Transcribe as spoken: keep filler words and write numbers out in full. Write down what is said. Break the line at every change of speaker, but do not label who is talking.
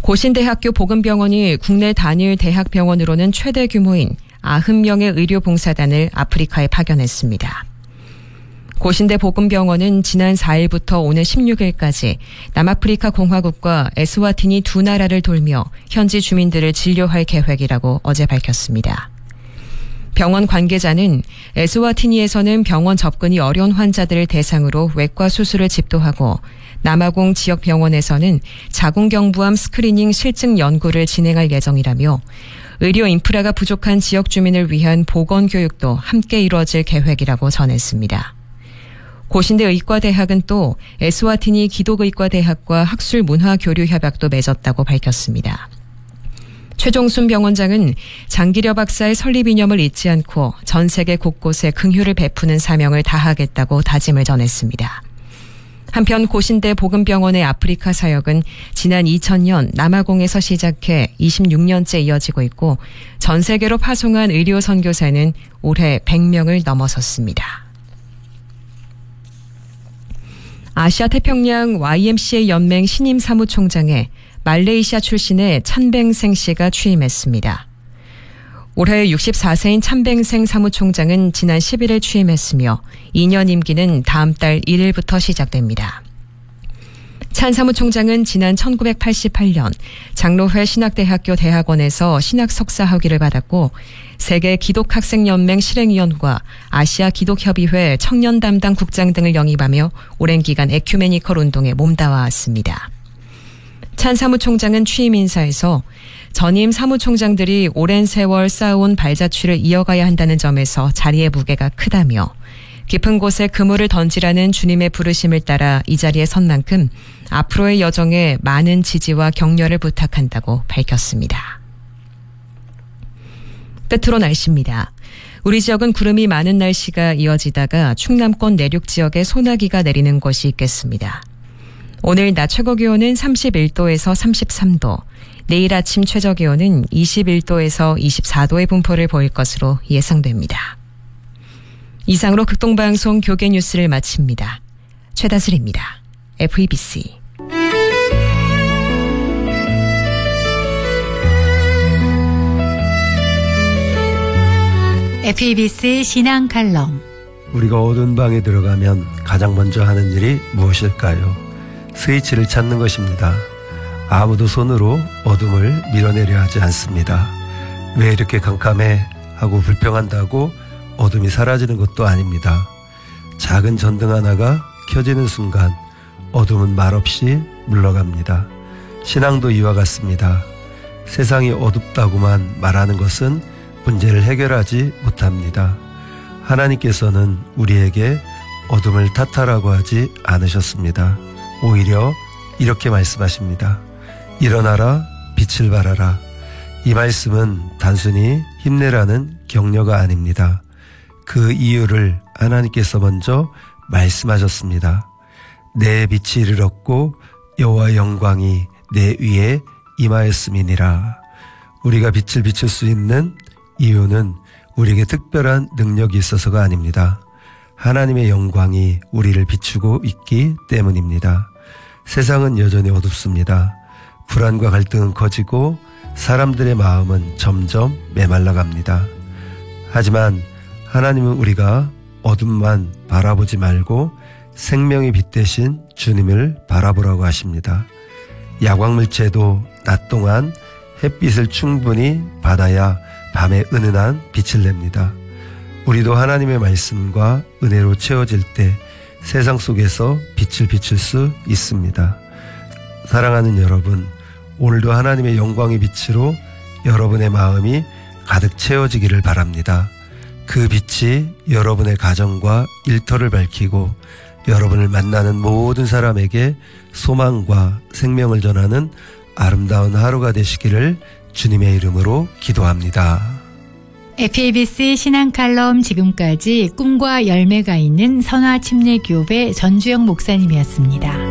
고신대학교 보건병원이 국내 단일 대학병원으로는 최대 규모인 구십 명의 의료봉사단을 아프리카에 파견했습니다. 고신대 보건병원은 지난 사일부터 오는 십육일까지 남아프리카 공화국과 에스와티니 두 나라를 돌며 현지 주민들을 진료할 계획이라고 어제 밝혔습니다. 병원 관계자는 에스와티니에서는 병원 접근이 어려운 환자들을 대상으로 외과 수술을 집도하고 남아공 지역 병원에서는 자궁경부암 스크리닝 실증 연구를 진행할 예정이라며 의료 인프라가 부족한 지역 주민을 위한 보건 교육도 함께 이루어질 계획이라고 전했습니다. 고신대 의과대학은 또 에스와티니 기독의과대학과 학술 문화 교류 협약도 맺었다고 밝혔습니다. 최종순 병원장은 장기려 박사의 설립 이념을 잊지 않고 전 세계 곳곳에 긍휼을 베푸는 사명을 다하겠다고 다짐을 전했습니다. 한편 고신대 보건병원의 아프리카 사역은 지난 이천년 남아공에서 시작해 이십육 년째 이어지고 있고 전 세계로 파송한 의료 선교사는 올해 백 명을 넘어섰습니다. 아시아태평양 와이엠씨에이 연맹 신임 사무총장에 말레이시아 출신의 찬뱅생 씨가 취임했습니다. 올해 육십사 세인 찬뱅생 사무총장은 지난 십일일 취임했으며 이 년 임기는 다음 달 일일부터 시작됩니다. 찬 사무총장은 지난 천구백팔십팔년 장로회 신학대학교 대학원에서 신학 석사 학위를 받았고 세계 기독학생연맹 실행위원과 아시아 기독협의회 청년 담당 국장 등을 영입하며 오랜 기간 에큐메니컬 운동에 몸담아왔습니다. 찬 사무총장은 취임 인사에서 전임 사무총장들이 오랜 세월 쌓아온 발자취를 이어가야 한다는 점에서 자리의 무게가 크다며 깊은 곳에 그물을 던지라는 주님의 부르심을 따라 이 자리에 선 만큼 앞으로의 여정에 많은 지지와 격려를 부탁한다고 밝혔습니다. 끝으로 날씨입니다. 우리 지역은 구름이 많은 날씨가 이어지다가 충남권 내륙 지역에 소나기가 내리는 곳이 있겠습니다. 오늘 낮 최고기온은 삼십일도에서 삼십삼도, 내일 아침 최저기온은 이십일도에서 이십사도의 분포를 보일 것으로 예상됩니다. 이상으로 극동방송 교계 뉴스를 마칩니다. 최다슬입니다. 에프이비씨.
에프이비씨 신앙 칼럼.
우리가 어두운 방에 들어가면 가장 먼저 하는 일이 무엇일까요? 스위치를 찾는 것입니다. 아무도 손으로 어둠을 밀어내려 하지 않습니다. 왜 이렇게 깜깜해 하고 불평한다고 어둠이 사라지는 것도 아닙니다. 작은 전등 하나가 켜지는 순간 어둠은 말없이 물러갑니다. 신앙도 이와 같습니다. 세상이 어둡다고만 말하는 것은 문제를 해결하지 못합니다. 하나님께서는 우리에게 어둠을 탓하라고 하지 않으셨습니다. 오히려 이렇게 말씀하십니다. 일어나라, 빛을 발하라. 이 말씀은 단순히 힘내라는 격려가 아닙니다. 그 이유를 하나님께서 먼저 말씀하셨습니다. 내 빛이 이르렀고 여호와의 영광이 내 위에 임하였음이니라. 우리가 빛을 비출 수 있는 이유는 우리에게 특별한 능력이 있어서가 아닙니다. 하나님의 영광이 우리를 비추고 있기 때문입니다. 세상은 여전히 어둡습니다. 불안과 갈등은 커지고 사람들의 마음은 점점 메말라갑니다. 하지만 하나님은 우리가 어둠만 바라보지 말고 생명의 빛 대신 주님을 바라보라고 하십니다. 야광물체도 낮 동안 햇빛을 충분히 받아야 밤에 은은한 빛을 냅니다. 우리도 하나님의 말씀과 은혜로 채워질 때 세상 속에서 빛을 비출 수 있습니다. 사랑하는 여러분, 오늘도 하나님의 영광의 빛으로 여러분의 마음이 가득 채워지기를 바랍니다. 그 빛이 여러분의 가정과 일터를 밝히고 여러분을 만나는 모든 사람에게 소망과 생명을 전하는 아름다운 하루가 되시기를 주님의 이름으로 기도합니다.
에프이비씨 신앙 칼럼 지금까지 꿈과 열매가 있는 선화 침례교회 전주영 목사님이었습니다.